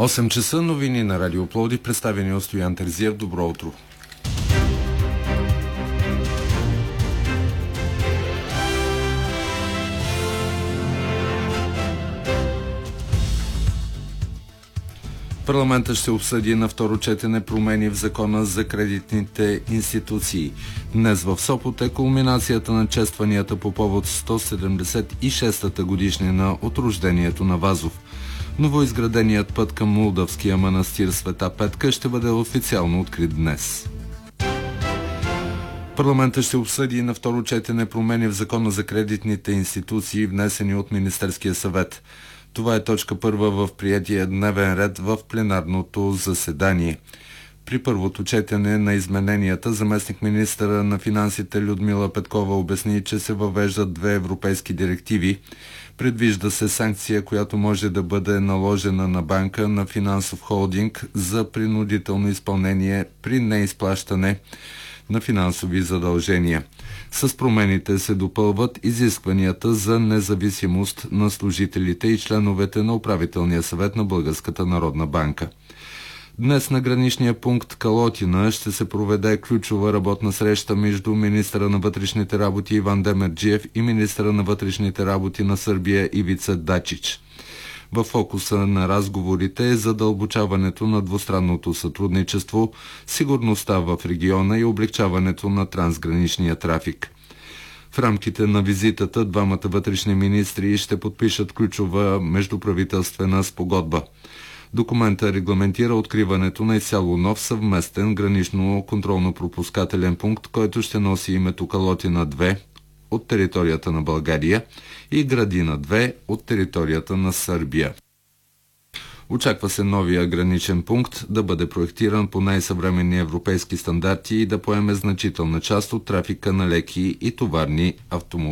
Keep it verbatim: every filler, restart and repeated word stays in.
осем часа новини на Радио Пловдив, представени от Стоян Терзиев. Добро утро! Парламентът ще обсъди на второ четене промени в Закона за кредитните институции. Днес в Сопот е кулминацията на честванията по повод сто седемдесет и шестата годишнина от рождението на Вазов. Новоизграденият път към Молдавския манастир Света Петка ще бъде официално открит днес. Парламентът ще обсъди на второ четене промени в Закона за кредитните институции, внесени от Министерския съвет. Това е точка първа в приетия дневен ред в пленарното заседание. При първото четене на измененията, заместник-министъра на финансите Людмила Петкова обясни, че се въвеждат две европейски директиви. Предвижда се санкция, която може да бъде наложена на банка, на финансов холдинг за принудително изпълнение при неизплащане на финансови задължения. С промените се допълват изискванията за независимост на служителите и членовете на управителния съвет на Българската народна банка. Днес на граничния пункт Калотина ще се проведе ключова работна среща между министъра на вътрешните работи Иван Демерджиев и министъра на вътрешните работи на Сърбия Ивица Дачич. В фокуса на разговорите е задълбочаването на двустранното сътрудничество, сигурността в региона и облекчаването на трансграничния трафик. В рамките на визитата двамата вътрешни министри ще подпишат ключова междуправителствена спогодба. Документът регламентира откриването на изцяло нов съвместен гранично-контролно-пропускателен пункт, който ще носи името Калотина две от територията на България и Градина две от територията на Сърбия. Очаква се новия граничен пункт да бъде проектиран по най-съвременни европейски стандарти и да поеме значителна част от трафика на леки и товарни автомобили.